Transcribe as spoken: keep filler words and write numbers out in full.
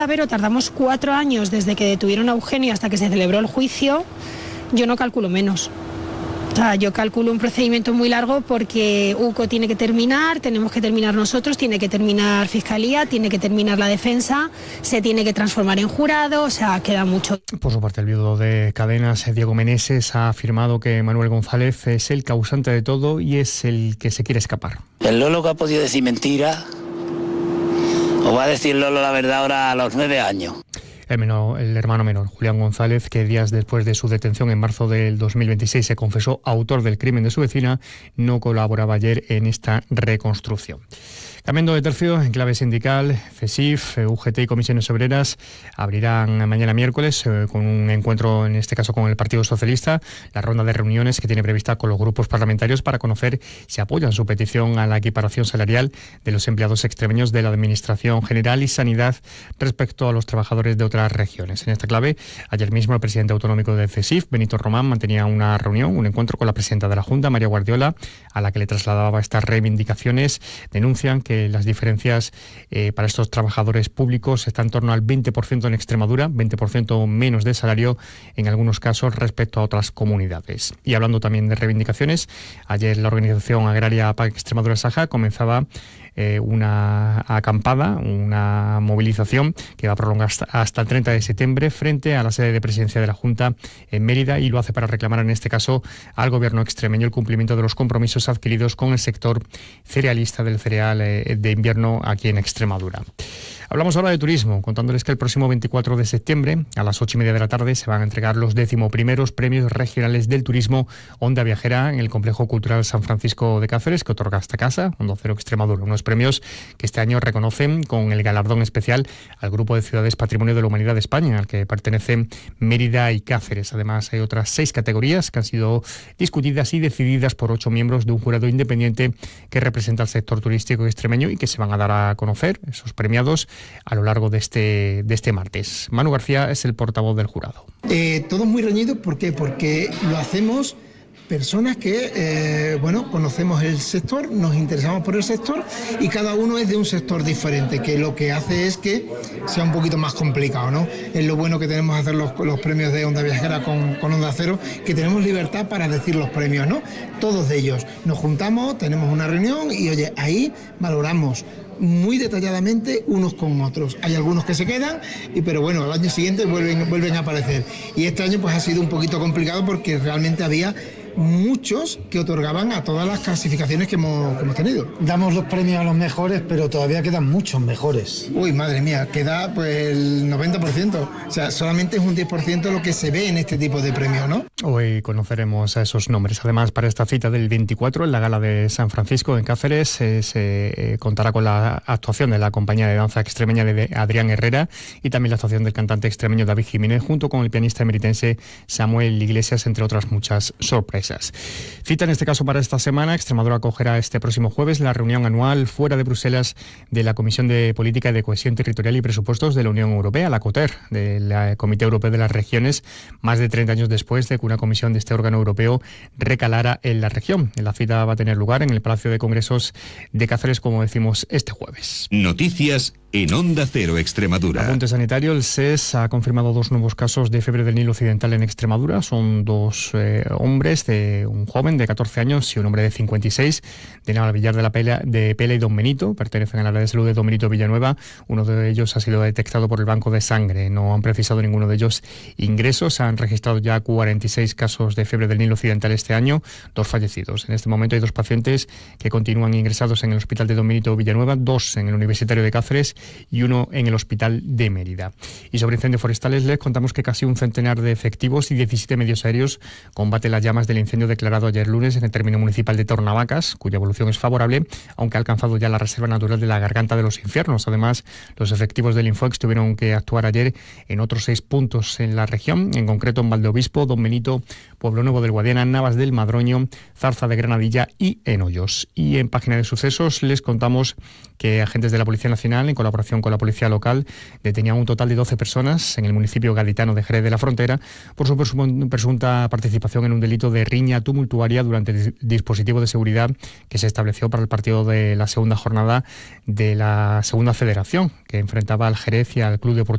Pero tardamos cuatro años desde que detuvieron a Eugenio hasta que se celebró el juicio. Yo no calculo menos. O sea, yo calculo un procedimiento muy largo porque U C O tiene que terminar, tenemos que terminar nosotros, tiene que terminar Fiscalía, tiene que terminar la defensa, se tiene que transformar en jurado, o sea, queda mucho. Por su parte, el viudo de Cadenas, Diego Meneses, ha afirmado que Manuel González es el causante de todo y es el que se quiere escapar. El Lolo que ha podido decir mentira, o va a decir Lolo la verdad ahora a los nueve años. El, menor, el hermano menor, Julián González, que días después de su detención en marzo del dos mil veintiséis se confesó autor del crimen de su vecina, no colaboraba ayer en esta reconstrucción. Cambiando de tercio, en clave sindical, CESIF, U G T y Comisiones Obreras abrirán mañana miércoles eh, con un encuentro, en este caso con el Partido Socialista, la ronda de reuniones que tiene prevista con los grupos parlamentarios para conocer si apoyan su petición a la equiparación salarial de los empleados extremeños de la Administración General y Sanidad respecto a los trabajadores de otras regiones. En esta clave, ayer mismo el presidente autonómico de CESIF, Benito Román, mantenía una reunión, un encuentro con la presidenta de la Junta, María Guardiola, a la que le trasladaba estas reivindicaciones. Denuncian que que las diferencias eh, para estos trabajadores públicos están en torno al veinte por ciento en Extremadura, veinte por ciento menos de salario en algunos casos respecto a otras comunidades. Y hablando también de reivindicaciones, ayer la organización agraria P A C Extremadura Saja comenzaba eh, una acampada, una movilización que va a prolongar hasta, hasta el treinta de septiembre frente a la sede de presidencia de la Junta en Mérida, y lo hace para reclamar en este caso al gobierno extremeño el cumplimiento de los compromisos adquiridos con el sector cerealista del cereal eh, de invierno aquí en Extremadura. Hablamos ahora de turismo, contándoles que el próximo veinticuatro de septiembre a las ocho y media de la tarde se van a entregar los decimoprimeros premios regionales del turismo Onda Viajera en el Complejo Cultural San Francisco de Cáceres, que otorga esta casa, Onda Cero Extremadura. Unos premios que este año reconocen con el galardón especial al Grupo de Ciudades Patrimonio de la Humanidad de España, al que pertenecen Mérida y Cáceres. Además, hay otras seis categorías que han sido discutidas y decididas por ocho miembros de un jurado independiente que representa al sector turístico extremeño y que se van a dar a conocer esos premiados a lo largo de este, de este martes. Manu García es el portavoz del jurado. Eh, todo muy reñido, ¿por qué? Porque lo hacemos personas que, eh, bueno, conocemos el sector, nos interesamos por el sector y cada uno es de un sector diferente, que lo que hace es que sea un poquito más complicado, ¿no? Es lo bueno que tenemos hacer los, los premios de Onda Viajera con, con Onda Cero, que tenemos libertad para decir los premios, ¿no? Todos de ellos. Nos juntamos, tenemos una reunión y, oye, ahí valoramos muy detalladamente unos con otros. Hay algunos que se quedan, y, pero bueno, al año siguiente vuelven, vuelven a aparecer. Y este año pues ha sido un poquito complicado porque realmente había muchos que otorgaban a todas las clasificaciones que hemos, que hemos tenido. Damos los premios a los mejores, pero todavía quedan muchos mejores. Uy, madre mía, queda pues el noventa por ciento. O sea, solamente es un diez por ciento lo que se ve en este tipo de premios, ¿no? Hoy conoceremos a esos nombres. Además, para esta cita del veinticuatro, en la Gala de San Francisco, en Cáceres, eh, se eh, contará con la actuación de la compañía de danza extremeña de Adrián Herrera y también la actuación del cantante extremeño David Jiménez, junto con el pianista emeritense Samuel Iglesias, entre otras muchas sorpresas. Cita en este caso para esta semana. Extremadura acogerá este próximo jueves la reunión anual fuera de Bruselas de la Comisión de Política y de Cohesión Territorial y Presupuestos de la Unión Europea, la COTER, del Comité Europeo de las Regiones, más de treinta años después de que una comisión de este órgano europeo recalara en la región. La cita va a tener lugar en el Palacio de Congresos de Cáceres, como decimos, este jueves. Noticias en Onda Cero Extremadura. Apunte sanitario, el S E S ha confirmado dos nuevos casos de fiebre del Nilo Occidental en Extremadura. Son dos eh, hombres, de un joven de catorce años y un hombre de cincuenta y seis, de Navalvillar de la Pela, de Pela y Don Benito, pertenecen al área de salud de Don Benito Villanueva. Uno de ellos ha sido detectado por el banco de sangre. No han precisado ninguno de ellos ingresos. Se han registrado ya cuarenta y seis casos de fiebre del Nilo Occidental este año, dos fallecidos. En este momento hay dos pacientes que continúan ingresados en el hospital de Don Benito Villanueva, dos en el Universitario de Cáceres y uno en el Hospital de Mérida. Y sobre incendios forestales les contamos que casi un centenar de efectivos y diecisiete medios aéreos combaten las llamas del incendio declarado ayer lunes en el término municipal de Tornavacas, cuya evolución es favorable, aunque ha alcanzado ya la reserva natural de la Garganta de los Infiernos. Además, los efectivos del Infoex tuvieron que actuar ayer en otros seis puntos en la región, en concreto en Valdeobispo, Don Benito, Pueblo Nuevo del Guadiana, Navas del Madroño, Zarza de Granadilla y en Hoyos. Y en página de sucesos les contamos que agentes de la Policía Nacional, en colaboración con la Policía Local, detenían un total de doce personas en el municipio gaditano de Jerez de la Frontera por su presunta participación en un delito de riña tumultuaria durante el dispositivo de seguridad que se estableció para el partido de la segunda jornada de la Segunda Federación, que enfrentaba al Jerez y al Club Deportivo